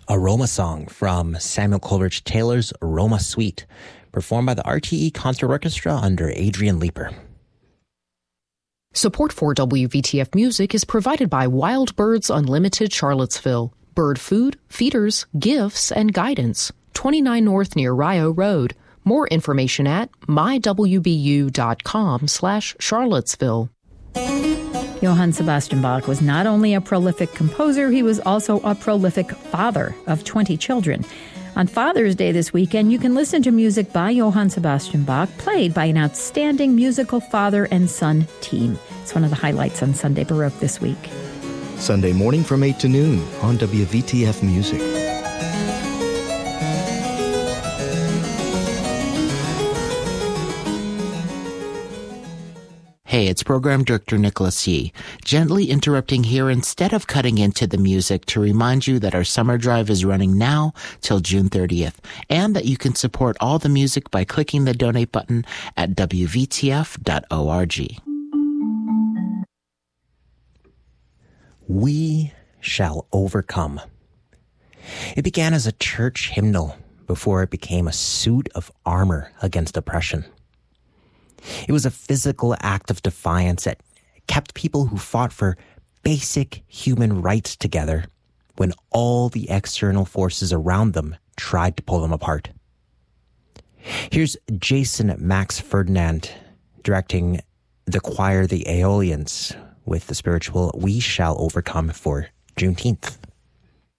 a Roma song from Samuel Coleridge Taylor's Roma Suite, performed by the RTE Concert Orchestra under Adrian Leeper. Support for WVTF Music is provided by Wild Birds Unlimited Charlottesville. Bird food, feeders, gifts, and guidance. 29 North near Rio Road. More information at mywbu.com/Charlottesville. Johann Sebastian Bach was not only a prolific composer, he was also a prolific father of 20 children. On Father's Day this weekend, you can listen to music by Johann Sebastian Bach, played by an outstanding musical father and son team. It's one of the highlights on Sunday Baroque this week. Sunday morning from 8 to noon on WVTF Music. Hey, it's Program Director Nicholas Yee, gently interrupting here instead of cutting into the music to remind you that our summer drive is running now till June 30th, and that you can support all the music by clicking the donate button at wvtf.org. We Shall Overcome. It began as a church hymnal before it became a suit of armor against oppression. It was a physical act of defiance that kept people who fought for basic human rights together when all the external forces around them tried to pull them apart. Here's Jason Max Ferdinand directing the choir The Aeolians with the spiritual We Shall Overcome for Juneteenth.